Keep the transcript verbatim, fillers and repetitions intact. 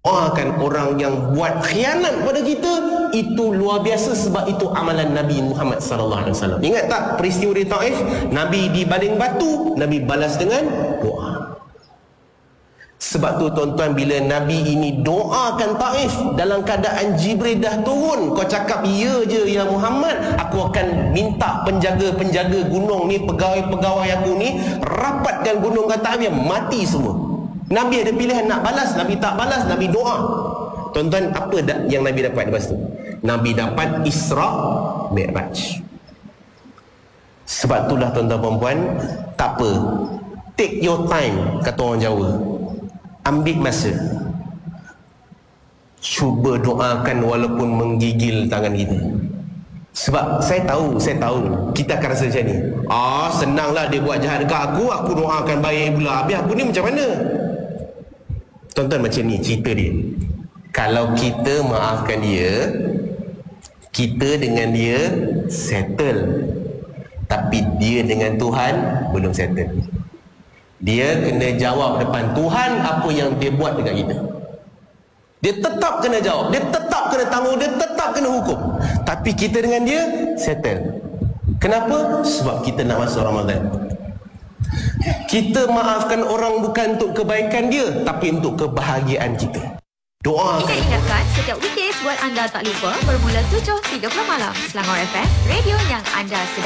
doakan orang yang buat khianat pada kita, itu luar biasa sebab itu amalan Nabi Muhammad sallallahu alaihi wasallam. Ingat tak peristiwa di Taif? Nabi dibaling batu, Nabi balas dengan doa. Sebab tu tuan-tuan, bila Nabi ini doakan Taif dalam keadaan Jibril dah turun, kau cakap ya je ya Muhammad, aku akan minta penjaga-penjaga gunung ni, pegawai-pegawai aku ni rapatkan gunung Taif yang mati semua. Nabi ada pilihan nak balas, Nabi tak balas, Nabi doa. Tuan-tuan, apa yang Nabi dapat lepas tu? Nabi dapat Isra Mi'raj. Sebab itulah tuan-tuan perempuan, tak apa, take your time, kata orang Jawa. Ambil masa, cuba doakan walaupun menggigil tangan kita. Sebab saya tahu, saya tahu kita akan rasa macam ni, ah senanglah dia buat jahat dekat aku, aku doakan baik pula, habis aku ni macam mana? Tuan-tuan, macam ni cerita dia. Kalau kita maafkan dia, kita dengan dia settle. Tapi dia dengan Tuhan belum settle. Dia kena jawab depan Tuhan apa yang dia buat dekat kita. Dia tetap kena jawab, dia tetap kena tanggung, dia tetap kena hukum. Tapi kita dengan dia settle. Kenapa? Sebab kita nak masuk Ramadan. Kita maafkan orang bukan untuk kebaikan dia, tapi untuk kebahagiaan kita. Doakan. Kita ingatkan setiap weekdays buat anda tak lupa bermula tujuh tiga puluh malam Selangor F M, radio yang anda sedang